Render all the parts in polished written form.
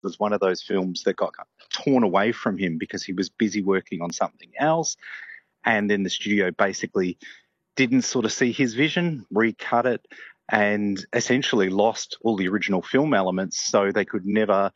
was one of those films that got torn away from him because he was busy working on something else. And then the studio basically didn't sort of see his vision, recut it, and essentially lost all the original film elements, so they could never,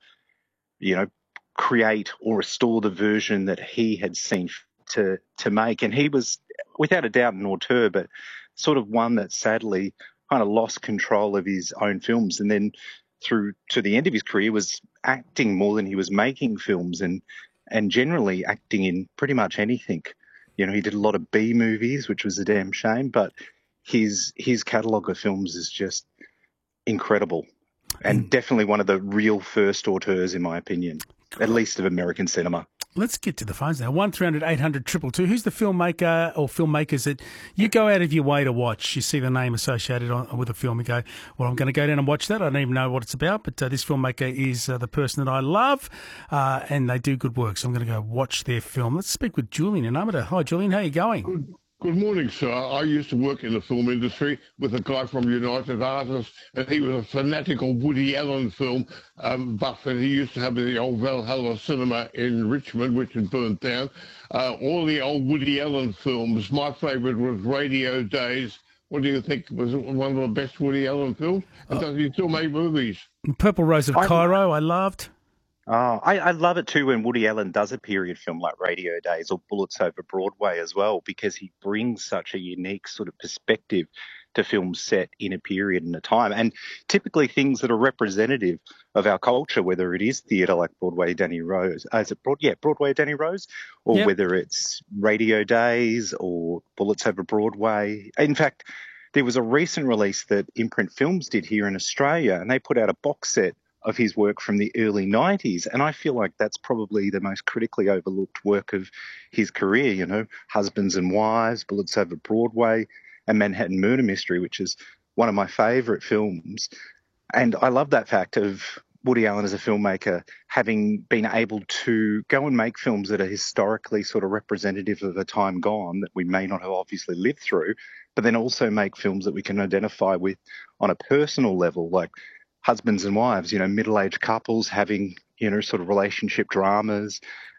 create or restore the version that he had seen to make. And he was, without a doubt, an auteur, but sort of one that sadly kind of lost control of his own films, and then through to the end of his career was acting more than he was making films, and generally acting in pretty much anything. He did a lot of B movies, which was a damn shame, but his catalogue of films is just incredible, and definitely one of the real first auteurs, in my opinion, at least of American cinema. Let's get to the phones now. 1300 800 222. Who's the filmmaker or filmmakers that you go out of your way to watch? You see the name associated with a film, you go, well, I'm going to go down and watch that. I don't even know what it's about, but this filmmaker is the person that I love, and they do good work, so I'm going to go watch their film. Let's speak with Julian in Armidale. Hi, Julian. How are you going? Good morning, sir. I used to work in the film industry with a guy from United Artists, and he was a fanatical Woody Allen film buff, and he used to have the old Valhalla Cinema in Richmond, which had burnt down. All the old Woody Allen films. My favourite was Radio Days. What do you think? Was it one of the best Woody Allen films? And does he still make movies? Purple Rose of Cairo, I loved. Oh, I love it too when Woody Allen does a period film like Radio Days or Bullets Over Broadway as well, because he brings such a unique sort of perspective to films set in a period and a time, and typically things that are representative of our culture, whether it is theatre like Broadway Danny Rose, Broadway Danny Rose, or whether it's Radio Days or Bullets Over Broadway. In fact, there was a recent release that Imprint Films did here in Australia, and they put out a box set of his work from the early 90s. And I feel like that's probably the most critically overlooked work of his career, Husbands and Wives, Bullets Over Broadway, and Manhattan Murder Mystery, which is one of my favourite films. And I love that fact of Woody Allen as a filmmaker having been able to go and make films that are historically sort of representative of a time gone that we may not have obviously lived through, but then also make films that we can identify with on a personal level, like Husbands and Wives, middle-aged couples having, sort of relationship dramas,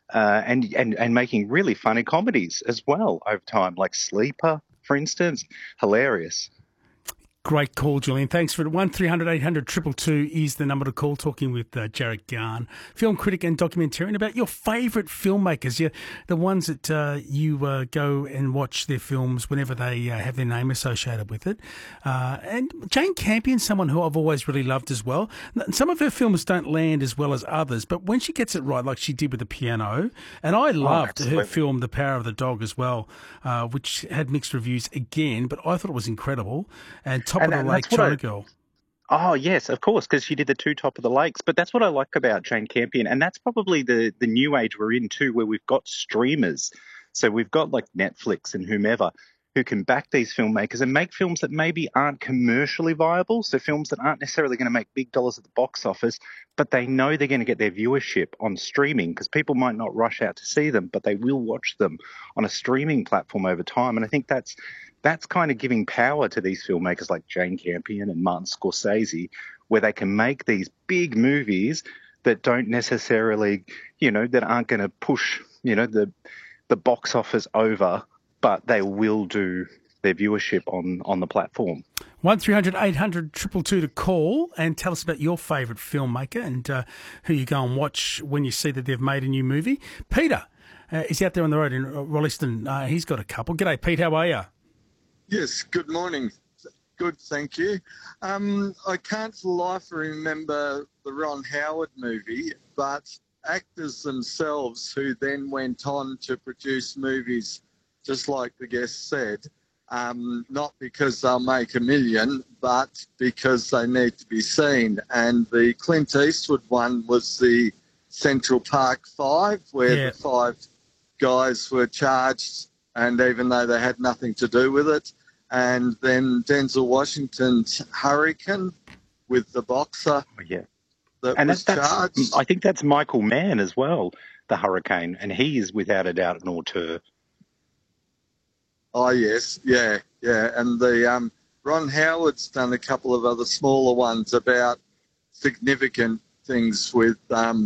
and making really funny comedies as well over time, like Sleeper, for instance. Hilarious. Great call, Julian. Thanks for it. 1300 800 222 is the number to call, talking with Jarrett Garn, film critic and documentarian, about your favourite filmmakers, the ones that you go and watch their films whenever they have their name associated with it. And Jane Campion, someone who I've always really loved as well. Some of her films don't land as well as others, but when she gets it right, like she did with The Piano, and I loved her film The Power of the Dog as well, which had mixed reviews again, but I thought it was incredible. And Top of the Lake, China Girl. Oh, yes, of course, because she did the two Top of the Lakes. But that's what I like about Jane Campion, and that's probably the new age we're in too, where we've got streamers. So we've got like Netflix and whomever who can back these filmmakers and make films that maybe aren't commercially viable, so films that aren't necessarily going to make big dollars at the box office, but they know they're going to get their viewership on streaming, because people might not rush out to see them, but they will watch them on a streaming platform over time. And I think that's kind of giving power to these filmmakers like Jane Campion and Martin Scorsese, where they can make these big movies that don't necessarily, that aren't going to push, the box office over, but they will do their viewership on the platform. 1300 800 222 to call and tell us about your favourite filmmaker and who you go and watch when you see that they've made a new movie. Peter is out there on the road in Rolleston. He's got a couple. G'day, Pete. How are you? Yes, good morning. Good, thank you. I can't for the life remember the Ron Howard movie, but actors themselves who then went on to produce movies, just like the guest said, not because they'll make a million, but because they need to be seen. And the Clint Eastwood one was the Central Park Five, where the five guys were charged, and even though they had nothing to do with it. And then Denzel Washington's Hurricane with the boxer that was charged. I think that's Michael Mann as well, the Hurricane, and he is without a doubt an auteur. Oh, yes, yeah. And the Ron Howard's done a couple of other smaller ones about significant things with